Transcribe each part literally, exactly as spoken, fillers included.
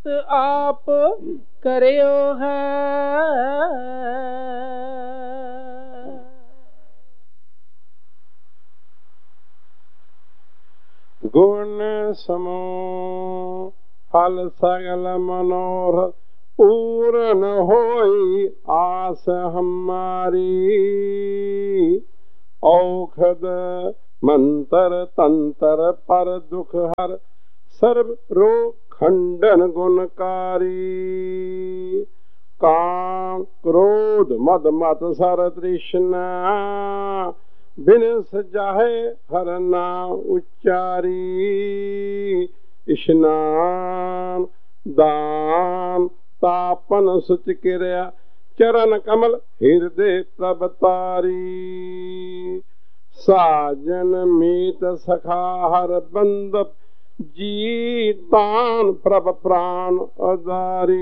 चित आप करियो है। गुण समो फल सगल मनोरथ पूर्ण होई आस हमारी। औखद मंत्र तंत्र पर दुख हर सर्व रोग खंडन गुणकारी। काम क्रोध मद मत सर तृष्णा बिन सजाहे हर नाम उच्चारी। स्नान दान तापन सुच क्रिया चरण कमल हृदय प्रभतारी। साजन मीत सखा हर बंद जी तान प्रभ प्राण अदारी।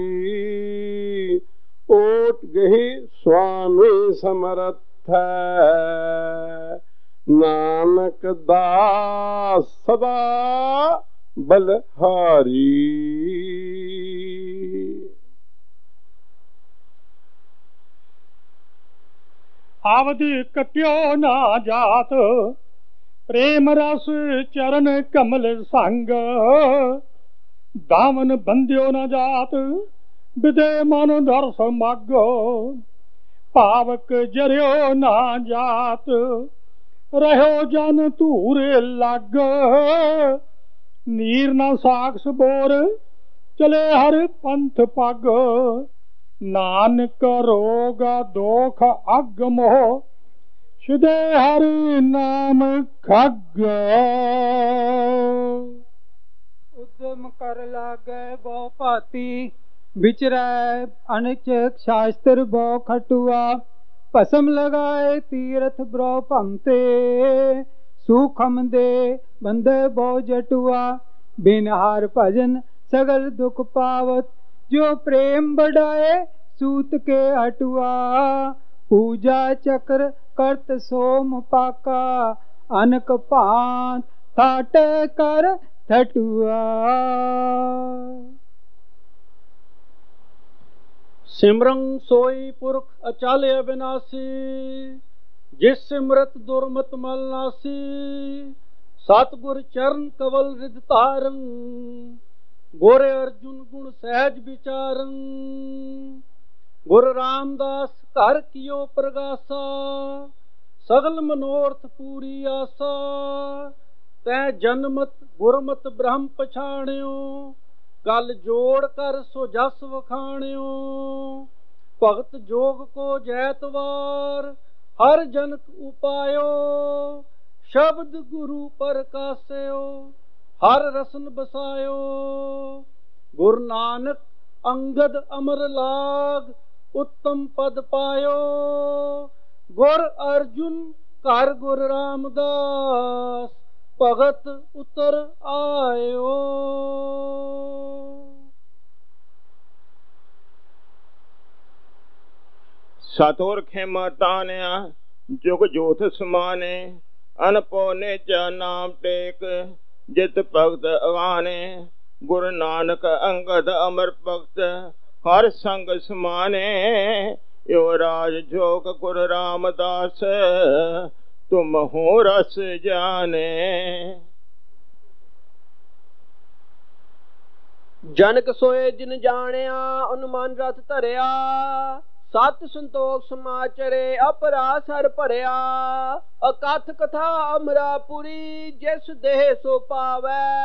ओट गही स्वामी समर्थ है नानक दास सदा बलहारी। आवधि कट्यो ना जात प्रेम रस चरण कमल संग। दामन बंध्यो न जात विदे मन दर्श मग। पावक जरियो ना जात रहो जन तूरे लग। नीर न साक्ष बोर चले हर पंथ पग। नानक रोग दोख अग मोह शुदे हरि नाम खग। उद्यम कर लागे बहु भांति विचरै अनिच शास्त्र बहु खटुआ। भसम लगाए तीर्थ ब्रो भमते सूखम दे बंदे बहु जटुआ। बिन हार भजन सगल दुख पावत जो प्रेम बढ़ाए सूत के हटुआ। पूजा चक्र करत सोम पाका अनक भांत थाटे कर थटुआ। सिमरन सोई पुरख अचल अविनाशी जिस सिमरत दुर्मत मल नासी। सतगुर चरण कवल रिद तारन गोरे अर्जुन गुण सहज विचारन। गुरु रामदास घर कियो प्रगासा सगल मनोरथ पूरी आसा। तै जन्मत गुरमत ब्रह्म पछाणियो गल जोड़ कर सो जस वखाणियो। भगत जोग को जैतवार हर जनक उपायो। शब्द गुरु प्रकाशयो हर रसन बसायो। गुरु नानक अंगद अमर लाग उत्तम पद पायो। गुर अर्जुन कर गुरु रामदास भगत उतर आयो। सतुर खेमा तानिया जुग जोत समाने। अनपौने चा नाम टेक जित भगत अगाने। गुरु नानक अंगद अमर भगत हर संग समाने। युवराज जोग गुरु रामदास तुम हो रस जाने। जनक सोए जिन जानिया अनुमान रथ धरिया। सत संतोख समाचरे अपरास हर भरिया। अकथ कथा अमरापुरी जिस देह सो पावै।